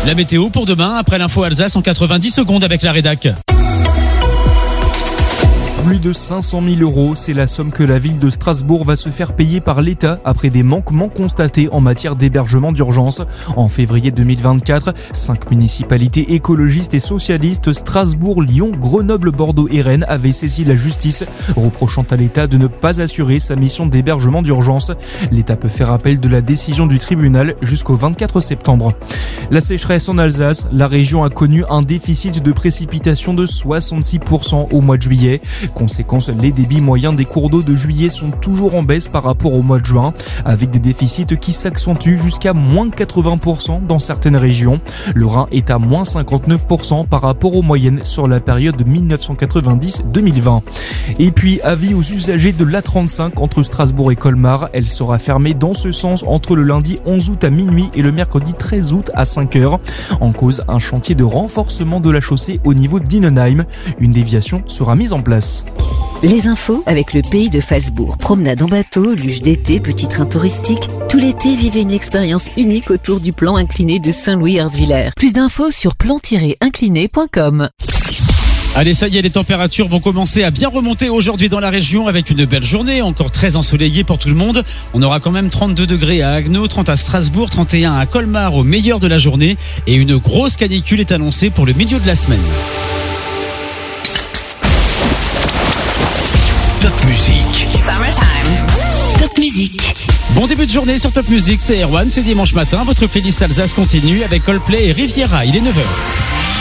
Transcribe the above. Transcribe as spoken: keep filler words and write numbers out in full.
La météo pour demain, après l'info Alsace en quatre-vingt-dix secondes avec la rédac. Plus de cinq cent mille euros, c'est la somme que la ville de Strasbourg va se faire payer par l'État après des manquements constatés en matière d'hébergement d'urgence. En février deux mille vingt-quatre, cinq municipalités écologistes et socialistes, Strasbourg, Lyon, Grenoble, Bordeaux et Rennes, avaient saisi la justice, reprochant à l'État de ne pas assurer sa mission d'hébergement d'urgence. L'État peut faire appel de la décision du tribunal jusqu'au vingt-quatre septembre. La sécheresse en Alsace, la région a connu un déficit de précipitation de soixante-six pour cent au mois de juillet. Conséquence, les débits moyens des cours d'eau de juillet sont toujours en baisse par rapport au mois de juin, avec des déficits qui s'accentuent jusqu'à moins quatre-vingts pour cent dans certaines régions. Le Rhin est à moins cinquante-neuf pour cent par rapport aux moyennes sur la période dix-neuf cent quatre-vingt-dix à deux mille vingt. Et puis, avis aux usagers de l'A trente-cinq entre Strasbourg et Colmar. Elle sera fermée dans ce sens entre le lundi onze août à minuit et le mercredi treize août à cinq heures. En cause, un chantier de renforcement de la chaussée au niveau d'Innenheim. Une déviation sera mise en place. Les infos avec le pays de Phalsbourg. Promenade en bateau, luge d'été, petit train touristique. Tout l'été, vivez une expérience unique autour du plan incliné de Saint-Louis-Herzviller. Plus d'infos sur plan tiret incliné point com. Allez, ça y est, les températures vont commencer à bien remonter aujourd'hui dans la région avec une belle journée, encore très ensoleillée pour tout le monde. On aura quand même trente-deux degrés à Haguenau, trente à Strasbourg, trente et un à Colmar au meilleur de la journée. Et une grosse canicule est annoncée pour le milieu de la semaine. Top Music. Summertime. Top Music. Bon début de journée sur Top Music, c'est Erwan, c'est dimanche matin. Votre playlist Alsace continue avec Coldplay et Riviera. Il est neuf heures.